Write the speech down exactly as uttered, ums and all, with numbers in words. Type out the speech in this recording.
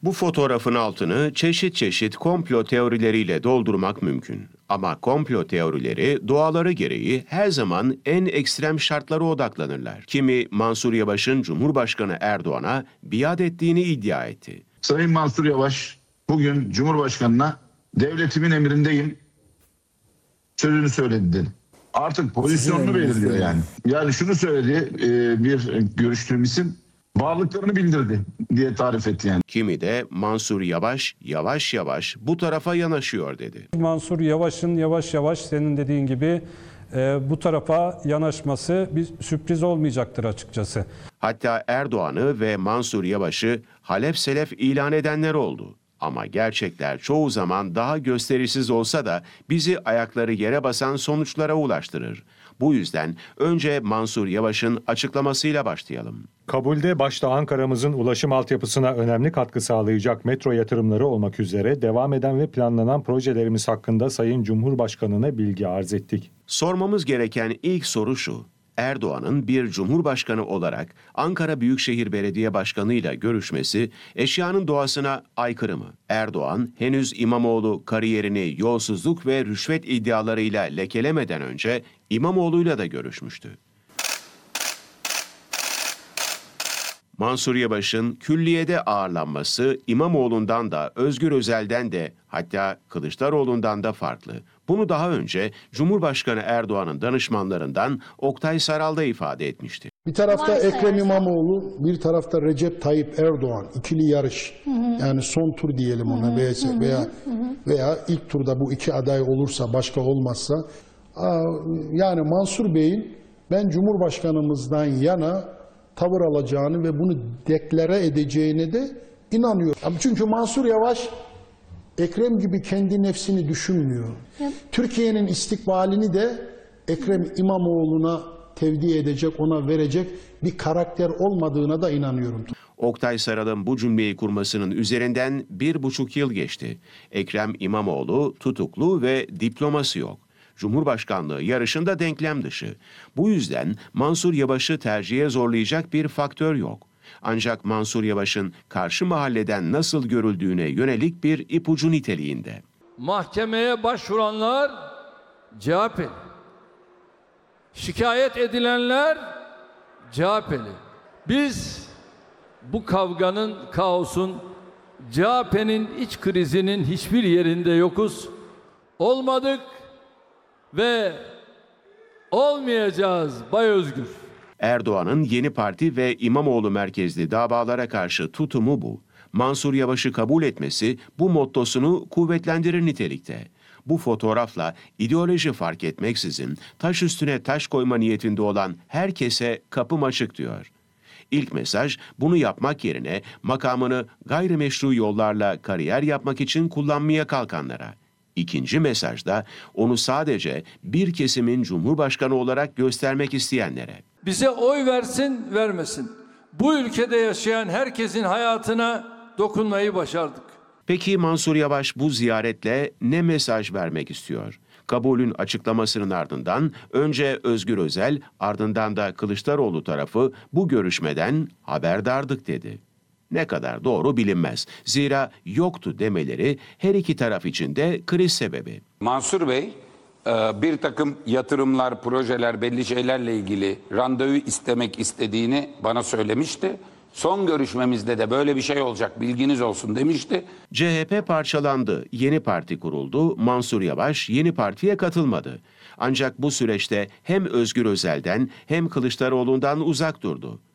Bu fotoğrafın altını çeşit çeşit komplo teorileriyle doldurmak mümkün. Ama komplo teorileri doğaları gereği her zaman en ekstrem şartlara odaklanırlar. Kimi Mansur Yavaş'ın Cumhurbaşkanı Erdoğan'a biat ettiğini iddia etti. Sayın Mansur Yavaş bugün Cumhurbaşkanı'na devletimin emrindeyim sözünü söyledi dedi. Artık pozisyonunu belirliyor yani. Yani şunu söyledi e, bir görüştüğüm isim, varlıklarını bildirdi diye tarif etti yani. Kimi de Mansur Yavaş yavaş yavaş bu tarafa yanaşıyor dedi. Mansur Yavaş'ın yavaş yavaş senin dediğin gibi e, bu tarafa yanaşması bir sürpriz olmayacaktır açıkçası. Hatta Erdoğan'ı ve Mansur Yavaş'ı halef selef ilan edenler oldu. Ama gerçekler çoğu zaman daha gösterişsiz olsa da bizi ayakları yere basan sonuçlara ulaştırır. Bu yüzden önce Mansur Yavaş'ın açıklamasıyla başlayalım. Kabulde başta Ankara'mızın ulaşım altyapısına önemli katkı sağlayacak metro yatırımları olmak üzere devam eden ve planlanan projelerimiz hakkında Sayın Cumhurbaşkanı'na bilgi arz ettik. Sormamız gereken ilk soru şu: Erdoğan'ın bir cumhurbaşkanı olarak Ankara Büyükşehir Belediye Başkanı ile görüşmesi eşyanın doğasına aykırı mı? Erdoğan henüz İmamoğlu kariyerini yolsuzluk ve rüşvet iddialarıyla lekelemeden önce İmamoğlu'yla da görüşmüştü. Mansur Yavaş'ın külliyede ağırlanması İmamoğlu'ndan da Özgür Özel'den de hatta Kılıçdaroğlu'ndan da farklı. Bunu daha önce Cumhurbaşkanı Erdoğan'ın danışmanlarından Oktay Saral da ifade etmişti. Bir tarafta Ekrem İmamoğlu, bir tarafta Recep Tayyip Erdoğan, ikili yarış. Hı hı. Yani son tur diyelim ona, hı hı, veya, hı hı, veya, veya ilk turda bu iki aday olursa, başka olmazsa. Yani Mansur Bey'in ben Cumhurbaşkanımızdan yana tavır alacağını ve bunu deklare edeceğine de inanıyorum. Çünkü Mansur Yavaş Ekrem gibi kendi nefsini düşünmüyor. Türkiye'nin istikbalini de Ekrem İmamoğlu'na tevdi edecek, ona verecek bir karakter olmadığına da inanıyorum. Oktay Saral'ın bu cümleyi kurmasının üzerinden bir buçuk yıl geçti. Ekrem İmamoğlu tutuklu ve diploması yok. Cumhurbaşkanlığı yarışında denklem dışı. Bu yüzden Mansur Yavaş'ı tercihe zorlayacak bir faktör yok. Ancak Mansur Yavaş'ın karşı mahalleden nasıl görüldüğüne yönelik bir ipucu niteliğinde. Mahkemeye başvuranlar C H P'li. Şikayet edilenler C H P'li. Biz bu kavganın, kaosun, C H P'nin iç krizinin hiçbir yerinde yokuz. Olmadık ve olmayacağız Bay Özgür. Erdoğan'ın Yeni Parti ve İmamoğlu merkezli davalara karşı tutumu bu. Mansur Yavaş'ı kabul etmesi bu mottosunu kuvvetlendirir nitelikte. Bu fotoğrafla ideoloji fark etmeksizin taş üstüne taş koyma niyetinde olan herkese kapım açık diyor. İlk mesaj bunu yapmak yerine makamını gayrimeşru yollarla kariyer yapmak için kullanmaya kalkanlara. İkinci mesajda onu sadece bir kesimin cumhurbaşkanı olarak göstermek isteyenlere. Bize oy versin vermesin, bu ülkede yaşayan herkesin hayatına dokunmayı başardık. Peki Mansur Yavaş bu ziyaretle ne mesaj vermek istiyor? Kabulün açıklamasının ardından önce Özgür Özel, ardından da Kılıçdaroğlu tarafı bu görüşmeden haberdardık dedi. Ne kadar doğru bilinmez. Zira yoktu demeleri her iki taraf için de kriz sebebi. Mansur Bey bir takım yatırımlar, projeler, belli şeylerle ilgili randevu istemek istediğini bana söylemişti. Son görüşmemizde de böyle bir şey olacak, bilginiz olsun demişti. C H P parçalandı, yeni parti kuruldu, Mansur Yavaş yeni partiye katılmadı. Ancak bu süreçte hem Özgür Özel'den hem Kılıçdaroğlu'ndan uzak durdu.